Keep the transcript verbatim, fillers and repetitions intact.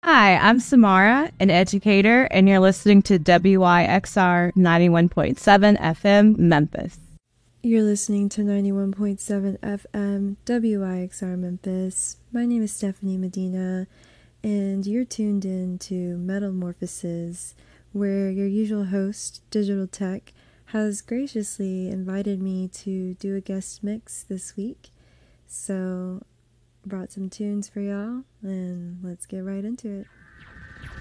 Hi, I'm Samara, an educator, and you're listening to W Y X R ninety-one point seven F M Memphis. You're listening to ninety-one point seven F M W I X R Memphis. My name is Stephanie Medina, and you're tuned in to Metamorphoses, where your usual host, Digital Tech, has graciously invited me to do a guest mix this week. So, brought some tunes for y'all, and let's get right into it.